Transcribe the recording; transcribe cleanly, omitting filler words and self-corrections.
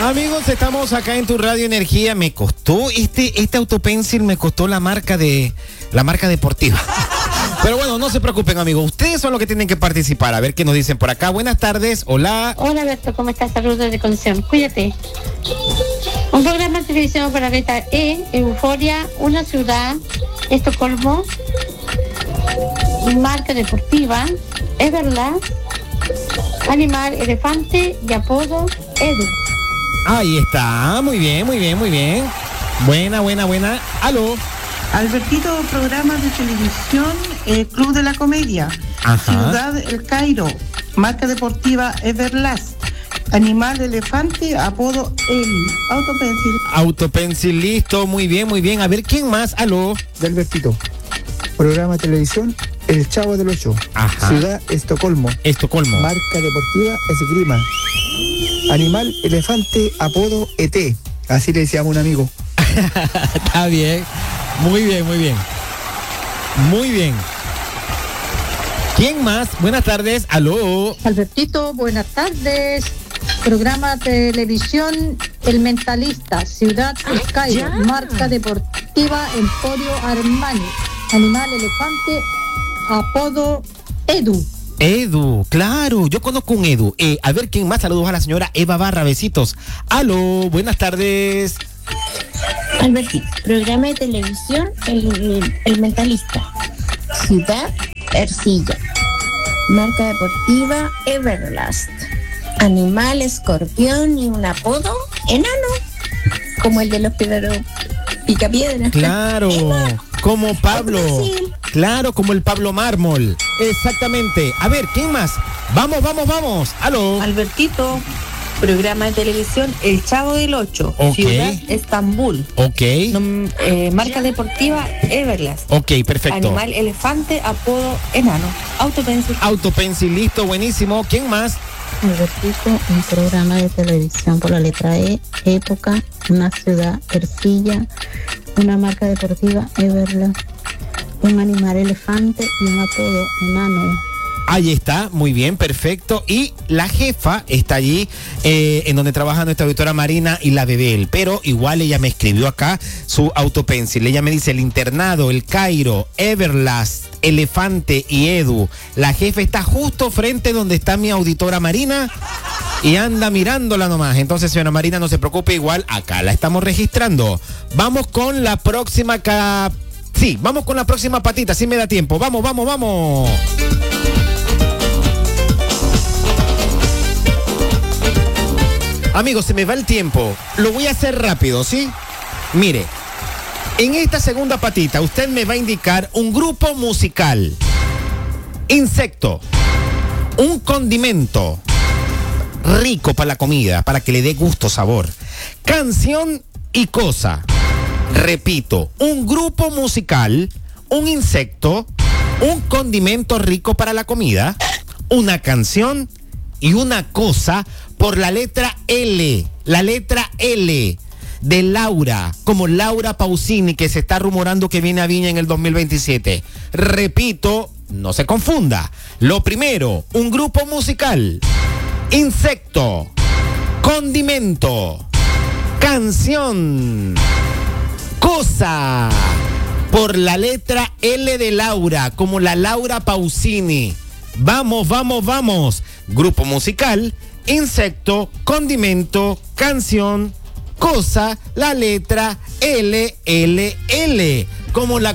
Amigos, estamos acá en tu Radio Energía. Me costó este autopencil, me costó la marca deportiva. Pero bueno, no se preocupen, amigos. Ustedes son los que tienen que participar. A ver qué nos dicen por acá. Buenas tardes. Hola. Hola, Alberto. ¿Cómo estás? Saludos de Concepción. Cuídate. Un programa de televisión para la letra E, Euforia, una ciudad, Estocolmo, marca deportiva, Everlast, animal, elefante y apodo, Edu. Ahí está. Muy bien, muy bien, muy bien. Buena. Aló. Albertito, programa de televisión, Club de la Comedia. Ajá. Ciudad El Cairo, marca deportiva Everlast, animal elefante, apodo Eli. Autopencil, listo, muy bien. A ver, ¿quién más? Aló. De Albertito, programa de televisión El Chavo del Ocho. Ajá. Ciudad Estocolmo, marca deportiva Esgrima, animal elefante, apodo ET. Así le decíamos a un amigo. Está bien. Muy bien. ¿Quién más? Buenas tardes. Aló. Albertito, buenas tardes. Programa de televisión El Mentalista, Ciudad El Cairo, marca deportiva Emporio Armani, animal elefante, apodo Edu. Edu, claro, yo conozco un Edu. A ver, ¿quién más? Saludos a la señora Eva Barra, besitos. Aló, buenas tardes. Albertito, programa de televisión El Mentalista, Ciudad Ercilla, marca deportiva Everlast, animal escorpión y un apodo enano, como el de los picapiedras. Claro, como Pablo. Claro, como el Pablo Mármol. Exactamente. A ver, ¿quién más? Vamos. Aló. Albertito, programa de televisión El Chavo del Ocho, Okay. Ciudad Estambul. Ok. Marca deportiva Everlast. Ok, perfecto. Animal elefante, apodo enano. Autopencil, listo, buenísimo. ¿Quién más? Albertito, un programa de televisión por la letra E, época, una ciudad, Ercilla, una marca deportiva, Everlast, un animal elefante y un apodo enano. Ahí está, muy bien, perfecto. Y la jefa está allí, en donde trabaja nuestra auditora Marina y la Bebel. Pero igual ella me escribió acá su autopencil. Ella me dice: el internado, El Cairo, Everlast, elefante y Edu. La jefa está justo frente donde está mi auditora Marina y anda mirándola nomás. Entonces, señora Marina, no se preocupe, igual acá la estamos registrando. Vamos con la próxima vamos con la próxima patita, si me da tiempo. Vamos. Amigos, se me va el tiempo. Lo voy a hacer rápido, ¿sí? Mire, en esta segunda patita usted me va a indicar un grupo musical, insecto, un condimento rico para la comida, para que le dé gusto, sabor, canción y cosa. Repito, un grupo musical, un insecto, un condimento rico para la comida, una canción y una cosa por la letra L de Laura, como Laura Pausini, que se está rumorando que viene a Viña en el 2027. Repito, no se confunda. Lo primero, un grupo musical, insecto, condimento, canción, cosa por la letra L de Laura, como la Laura Pausini. Vamos. Grupo musical, insecto, condimento, canción, cosa, la letra L, como la